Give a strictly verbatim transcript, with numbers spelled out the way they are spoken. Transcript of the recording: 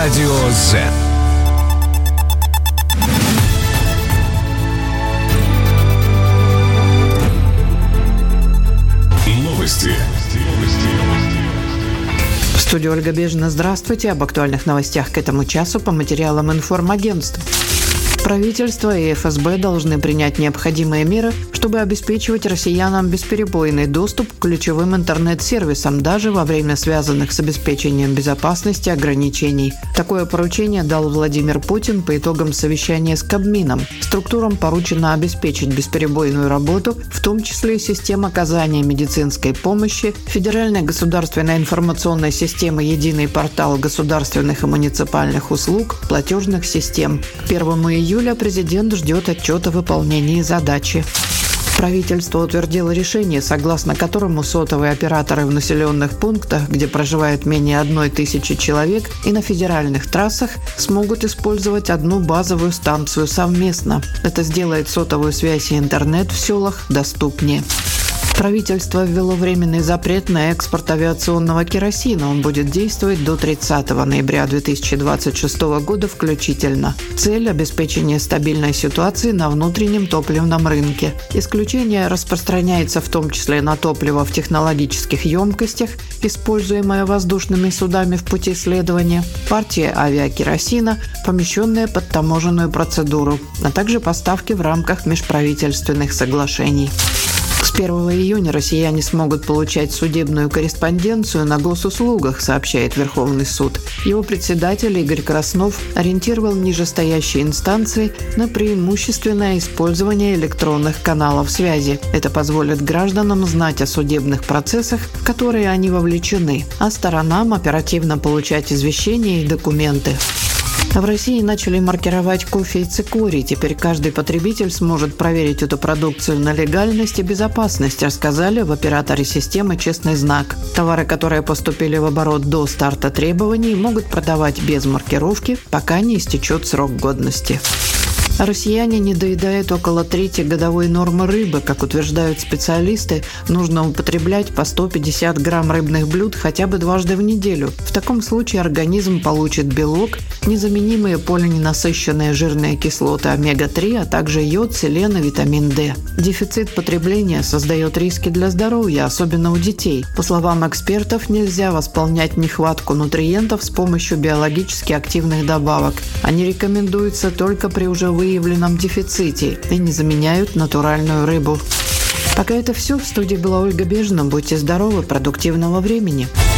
Радио Z. Новости. В студии Ольга Бежина. Здравствуйте. Об актуальных новостях к этому часу по материалам информагентства. Правительство и эф эс бэ должны принять необходимые меры, чтобы обеспечивать россиянам бесперебойный доступ к ключевым интернет-сервисам даже во время связанных с обеспечением безопасности ограничений. Такое поручение дал Владимир Путин по итогам совещания с Кабмином. Структурам поручено обеспечить бесперебойную работу, в том числе систем оказания медицинской помощи, Федеральная государственная информационная система «Единый портал государственных и муниципальных услуг», платежных систем. К первому июля президент ждет отчет о выполнении задачи. Правительство утвердило решение, согласно которому сотовые операторы в населенных пунктах, где проживает менее одной тысячи человек, и на федеральных трассах смогут использовать одну базовую станцию совместно. Это сделает сотовую связь и интернет в селах доступнее. Правительство ввело временный запрет на экспорт авиационного керосина. Он будет действовать до тридцатого ноября две тысячи двадцать шестого года включительно. Цель – обеспечение стабильной ситуации на внутреннем топливном рынке. Исключение распространяется в том числе на топливо в технологических емкостях, используемое воздушными судами в пути следования, партия авиакеросина, помещенная под таможенную процедуру, а также поставки в рамках межправительственных соглашений. С первого июня россияне смогут получать судебную корреспонденцию на госуслугах, сообщает Верховный суд. Его председатель Игорь Краснов ориентировал нижестоящие инстанции на преимущественное использование электронных каналов связи. Это позволит гражданам знать о судебных процессах, в которые они вовлечены, а сторонам оперативно получать извещения и документы. В России начали маркировать кофе и цикорий. Теперь каждый потребитель сможет проверить эту продукцию на легальность и безопасность, рассказали в операторе системы «Честный знак». Товары, которые поступили в оборот до старта требований, могут продавать без маркировки, пока не истечет срок годности. Россияне не доедают около трети годовой нормы рыбы. Как утверждают специалисты, нужно употреблять по сто пятьдесят грамм рыбных блюд хотя бы дважды в неделю. В таком случае организм получит белок, незаменимые полиненасыщенные жирные кислоты омега три, а также йод, селен и витамин дэ. Дефицит потребления создает риски для здоровья, особенно у детей. По словам экспертов, нельзя восполнять нехватку нутриентов с помощью биологически активных добавок. Они рекомендуются только при уже выявленном дефиците и не заменяют натуральную рыбу. Пока это все. В студии была Ольга Бежина. Будьте здоровы, продуктивного времени.